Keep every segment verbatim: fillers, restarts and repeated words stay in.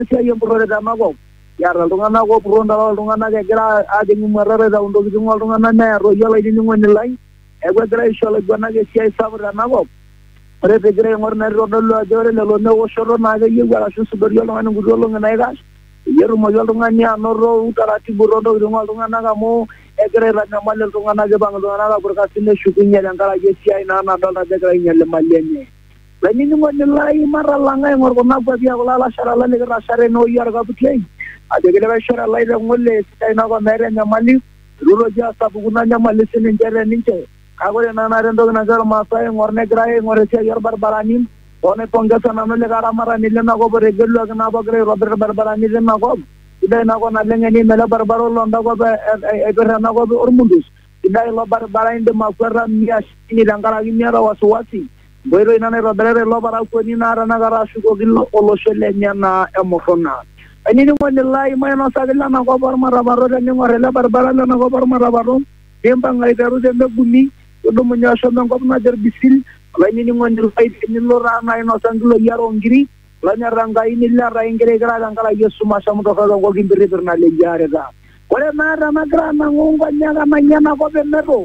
sia yempurore damago yara lungana go puronda lungana ke gira ajingi marare da undo kijungo lungana ne royal idini ngoni lai ego gira ishola gwana ke sia sabra nago ore pe gira ngorna rodolo ajore le lono wo shoro na ga yega shu sudorio lungana gudolo ngana ga yeru mo yol lungana anoro utarati burondo kijungo lungana ga mo egre ra ngamale lungana ke bang lungana ga burkasine shukunya ngala ke sia ina na dala de gira nyale mallenye lani ngoni lai maralanga ngor na ba dia wala sharala le ra share no yar ga butlei adegele bashara lai da ngolle sitaina go mere ngamali rulo ja sabuguna ngamali sinin jere ninche agore na na rendo na gar masai ngorne grae ngore se yar barbarani one pongasa na mele gara mara nile na go bere gello na bagre robert barbarani le na go ida na go na lengeni mele barbaro londa go e berra na go ormundus ida lo barbarani de makwara miya ni dangara gi miya waswasi boiro ina ne robere lo bara ko ni na na gara shu go gillo olo shele nyana emofona ani ni mon lai mai no sagilla na go bar mara baro de ni ngore la barbara na go bar mara baro demba ngai daru de buni do mo nya so ngo na der bisil la ni ni mon lai ni lo ra na no sanglo yaro ngiri la nya ranga ini la ra ingere gra ngala yesu ma samu do go gimbire berna le jare ga ole na ra na gra na ngonga nya ga manya na go be mero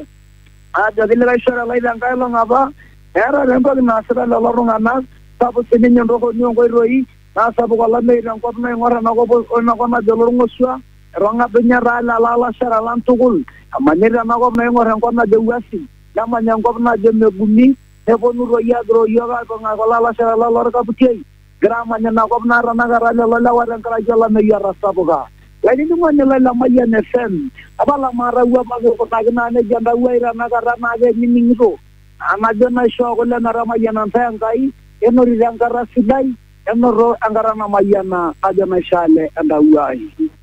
a de le ga shara lai danga lo ngaba era rembo na sara la lo ngana sabu sini nyo go nyo go roi na sabu kala me ran ko me ngora na ko na ko na dolor ngoswa ronga benya ra la la la shara lan tugul amanira na ko me ngora ko na de wasi lama nyang ko na de me gumi e ko nu ro ya gro yoga ko na ko la la shara la lor ka buti grama nya na ko na ra na ga ra la la waran kala jala me ya rasta boga lani ni mo nyala la maya ne fem abala mara wa ba ko ta na ne janda wa ra na ga ra na ge ni ni ro ana jona sho ko la na ra maya na tangai enori rangara sidai enoro angara na mayana aja mashale andawai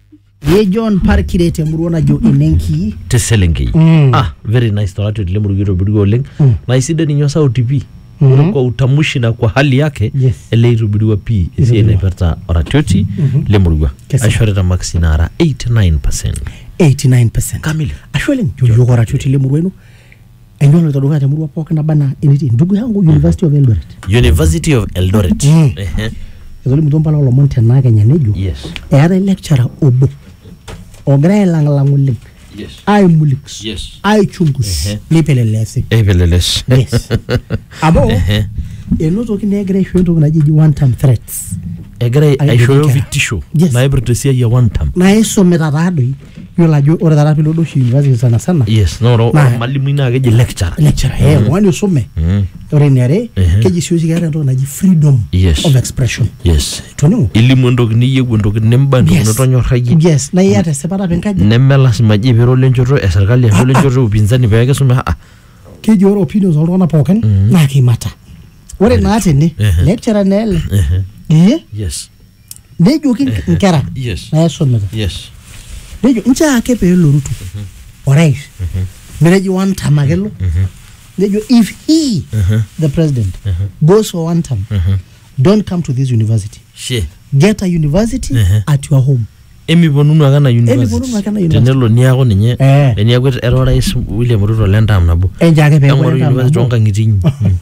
ye John Parkirete murona jo inenki teselenki mm. ah very nice to atu lemuru giro bidigo leng mm. na isida ni nyosa O T P mm. kwa utamushi na kwa hali yake yes. ele irubidiwa P isi ene perta oratioti mm -hmm. lemuru ashwareta maxinara eighty-nine percent eighty-nine percent kamili ashwele jo yo oratioti lemuru wenu enyono todoka ta murwa poka na bana initi ndugu yangu University of Eldoret University of Eldoret mm. ehe ezoli mutomba lo mountain na Kenya nejo yes era lecturer obo ogre lang langulik yes ai mulix yes ai chungus lipelelesi epelelesi yes abo eno to kine egre shwe to na jiji one time threats egre ai show vitisho na ebretesia ya one time na eso metarado yola jo ora dara pilo do university sana sana yes no no malimu ina ge lecturer lecturer eh wani some ore nere keji siusi gara ndo na ji freedom of expression yes tonu ilimu ndo ni yego ndo nemba ndo no tonyo haji yes na yata separa benkaji nemela simaji biro lenjoro e serikali ya lenjoro upinzani bege sume ah keji oro opinions ndo na poken na kimata ore na atene lecturer nele eh yes nejo kin nkara yes na eso meta yes dejo ncha ke pe lo rutu alright mereji one time agelo dejo if he the president goes for one time don't come to this university she get a university at your home emi bonunu agana university emi bonunu agana university tenelo niago ninye eniago ero rais William Ruto lendam nabo enja ke pe ko university onga ngitinyi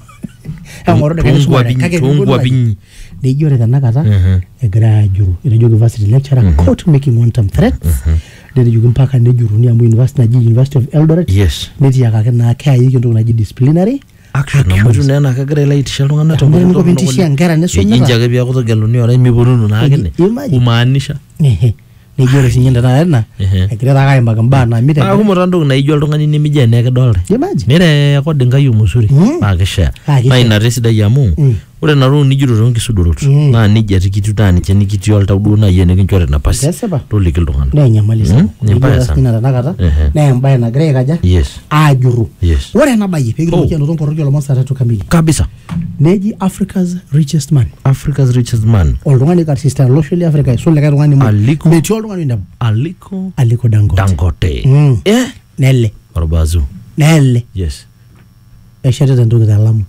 amoro de kake tungwa binyi dejo re tanakata egra juru ina jo university lecturer court making one time threats de yugo mpaka ne juru ni amu university na University of Eldoret yes neti yaka na kai yiki ndo na disciplinary action na mutu nena kagere light shalo ngana to ngo bintisha ngara ne so nyinja ga biya ko gelo ni ora mi bonunu na agene kumaanisha ehe ne jore sinyenda na na egira ga imbaga mbana mite ah kumurando na ijo ldongani ni mijene ke dolre nire ko denga yu musuri magesha na ina resida yamu ore na ru ni jiro rongi sudurut na ni jati kitu tani cheni kitu yolta udu na yene kinchore na pasi to likil dongan ne nyamalisa ni baya sana na kata ne mbaya na grega kaja yes ajuru yes ore na bayi pe kilo kino tonko rogyo lo monsa tatu kamili kabisa neji Africa's richest man Africa's richest man oldongani ka sister locally Africa so le ka dongani mo aliko meti oldongani ndam aliko aliko dangote dangote mm. eh nelle orbazu nelle yes eshete tanduga dalamu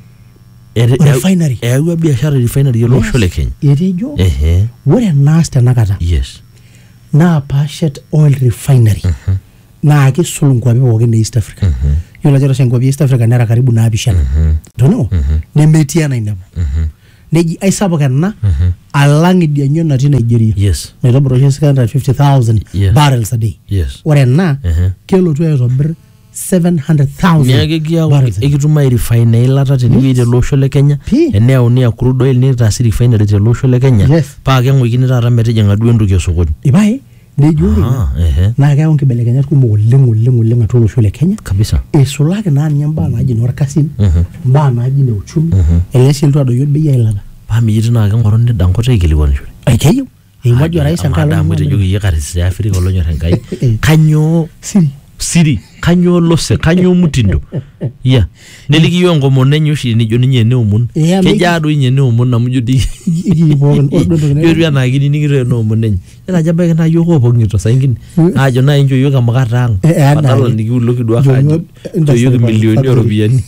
refinery ewa biashara refinery yolo shole Kenya yerejo ehe wore nasta nakata yes na Pashet oil refinery mhm na ke sulungwa be woge East Africa mhm yola jero sengwa East Africa nara karibu na abishana mhm dono ne metia na inabo mhm neji aisapuk ena alang idianyo natii Nigeria. Yes. Naitobir oshi six hundred fifty thousand Yes. barrels a day. Yes. Ore ena kelotu aitobir seven hundred thousand barrels. Ekitumai refine eilata tenewueji tele osho le Kenya. Eneyauni a crude oil nitaasi refinery tele osho le Kenya. Yes. Paa keng'uikini taata metijing'a duo entoki osokoni. Ipae neji ore ina naa keyau nkibelekenyat kumok oleng oleng oleng atua olosho le Kenya. Kabisa. Eisulaki naa ninye mbaa naaji norkasin, mbaa naaji ne uchumi, ele sii iltu adoyio bei eilata. Paa miyieu naa keng'oruni Dangote aikilikuanishore. Keyieu. Eimajo orais enkalo. Adamu itejoki iyie karisisha Afrika olonyor Enkai. Kanyoo siri siri kanyoo lose kanyoo mutindo ya neliki yiok enkomono enye oshi nijo ninye eneomon kejaa doi ninye eneomon amu ijo dii ijo enaa kini nikito eneomon enye ekajo ebaiki naa yiok oopong'ito saingine aajo naaji inchoo yiok emukate ang badala nikiuloki duo ake ajo inchoo yiok imilioni ooropiyiani